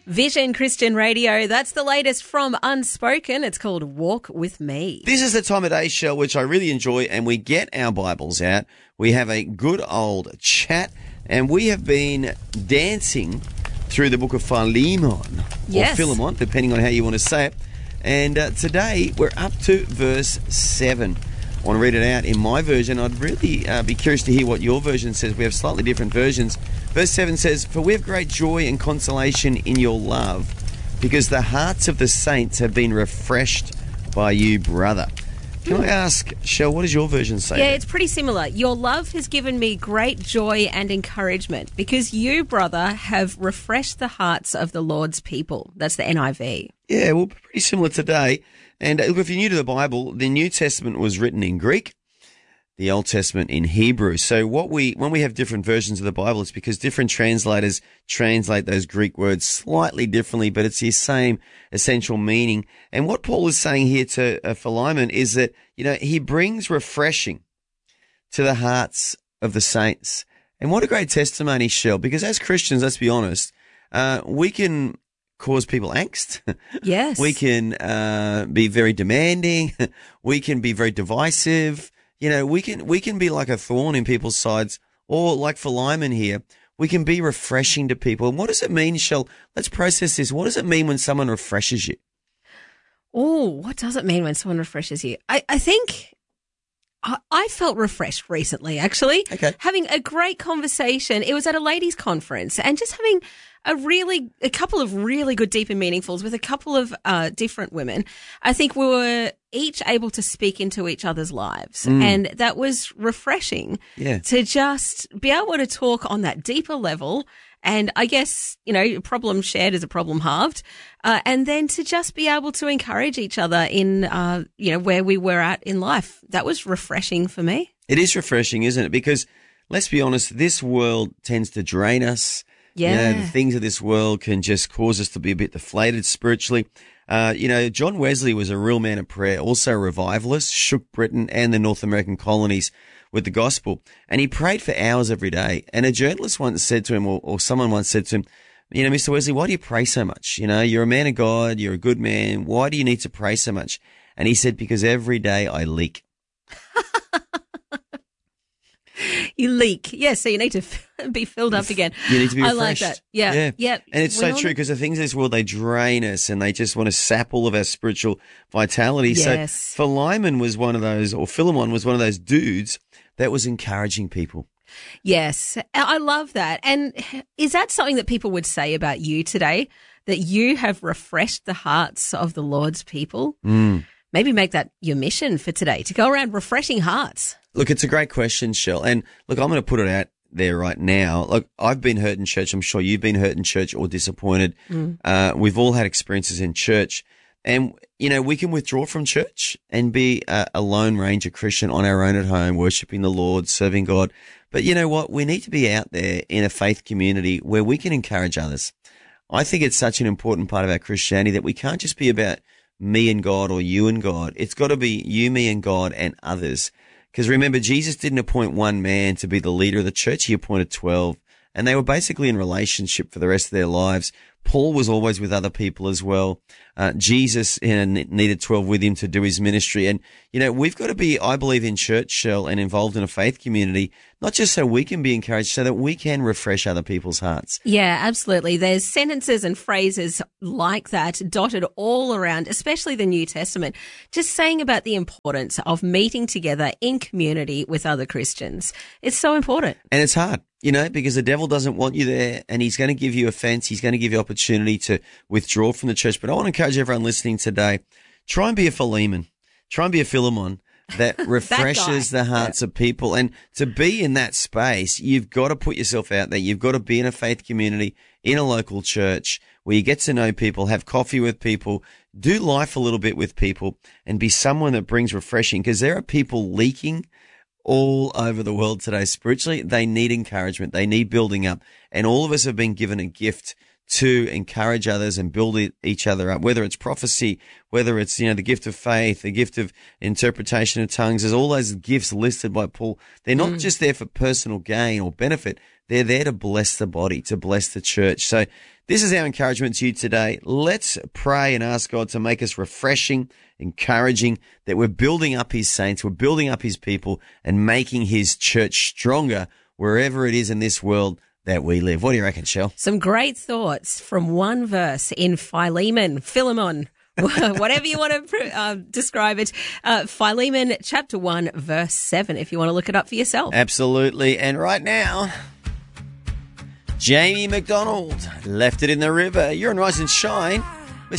Vision Christian Radio. That's the latest from Unspoken. It's called Walk With Me. This is the time of day, Shell, which I really enjoy, and we get our Bibles out. We have a good old chat, and we have been dancing through the book of Philemon, or Philemon, depending on how you want to say it. And today we're up to verse 7. I want to read it out in my version. I'd really be curious to hear what your version says. We have slightly different versions. Verse 7 says, "For we have great joy and consolation in your love, because the hearts of the saints have been refreshed by you, brother." Can I ask, Shell, what does your version say? Yeah, it's pretty similar. Your love has given me great joy and encouragement, because you, brother, have refreshed the hearts of the Lord's people. That's the NIV. Yeah, well, pretty similar today. And look, if you're new to the Bible, the New Testament was written in Greek, the Old Testament in Hebrew. So when we have different versions of the Bible, it's because different translators translate those Greek words slightly differently, but it's the same essential meaning. And what Paul is saying here to Philemon is that, he brings refreshing to the hearts of the saints. And what a great testimony, Shell, because as Christians, let's be honest, we can cause people angst. Yes. We can be very demanding. We can be very divisive. We can be like a thorn in people's sides, or like Philemon here, we can be refreshing to people. And what does it mean, Shell? Let's process this. What does it mean when someone refreshes you? Oh, what does it mean when someone refreshes you? I think I felt refreshed recently, actually. Okay. Having a great conversation. It was at a ladies' conference, and just having a couple of really good, deep and meaningfuls with a couple of different women. I think we were each able to speak into each other's lives, and that was refreshing. Yeah. To just be able to talk on that deeper level. And I guess, a problem shared is a problem halved. And then to just be able to encourage each other in, where we were at in life. That was refreshing for me. It is refreshing, isn't it? Because let's be honest, this world tends to drain us. Yeah. The things of this world can just cause us to be a bit deflated spiritually. John Wesley was a real man of prayer, also a revivalist, shook Britain and the North American colonies with the gospel. And he prayed for hours every day. And a journalist once said to him, or someone once said to him, Mr. Wesley, why do you pray so much? You're a man of God. You're a good man. Why do you need to pray so much? And he said, because every day I leak. You leak. Yeah, so you need to be filled up again. You need to be refreshed. I like that. Yeah. And it's so true, because the things of this world, they drain us and they just want to sap all of our spiritual vitality. Yes. So Philemon was one of those dudes that was encouraging people. Yes, I love that. And is that something that people would say about you today, that you have refreshed the hearts of the Lord's people? Maybe make that your mission for today, to go around refreshing hearts. Look, it's a great question, Shell. And look, I'm going to put it out there right now. Look, I've been hurt in church. I'm sure you've been hurt in church or disappointed. We've all had experiences in church. And, we can withdraw from church and be a Lone Ranger Christian on our own at home, worshiping the Lord, serving God. But you know what? We need to be out there in a faith community where we can encourage others. I think it's such an important part of our Christianity that we can't just be about me and God or you and God. It's got to be you, me and God and others. Because remember, Jesus didn't appoint one man to be the leader of the church. He appointed 12. And they were basically in relationship for the rest of their lives. Paul was always with other people as well. Jesus needed 12 with him to do his ministry. And, we've got to be, I believe, in church, Shell, and involved in a faith community, not just so we can be encouraged, so that we can refresh other people's hearts. Yeah, absolutely. There's sentences and phrases like that dotted all around, especially the New Testament, just saying about the importance of meeting together in community with other Christians. It's so important. And it's hard. Because the devil doesn't want you there, and he's going to give you offense. He's going to give you opportunity to withdraw from the church. But I want to encourage everyone listening today, try and be a Philemon. Try and be a Philemon that refreshes the hearts of people. And to be in that space, you've got to put yourself out there. You've got to be in a faith community, in a local church where you get to know people, have coffee with people, do life a little bit with people, and be someone that brings refreshing, because there are people leaking all over the world today spiritually. They need encouragement. They need building up. And all of us have been given a gift to encourage others and build each other up, whether it's prophecy, whether it's, the gift of faith, the gift of interpretation of tongues. There's all those gifts listed by Paul. They're not just there for personal gain or benefit. They're there to bless the body, to bless the church. So This is our encouragement to you today. Let's pray and ask God to make us refreshing, encouraging, that we're building up his saints, we're building up his people and making his church stronger wherever it is in this world that we live. What do you reckon, Shell? Some great thoughts from one verse in Philemon, whatever you want to describe it. Philemon chapter 1, verse 7, if you want to look it up for yourself. Absolutely. And right now, Jamie McDonald left it in the river. You're on Rise and Shine.